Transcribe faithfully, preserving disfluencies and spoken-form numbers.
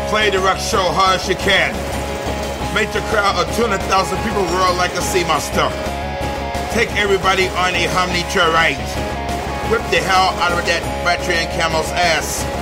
Play the rock show hard as you can. Make the crowd of two hundred thousand people roar like a sea monster. Take everybody on a Omni trail ride. Whip the hell out of that battery and camel's ass.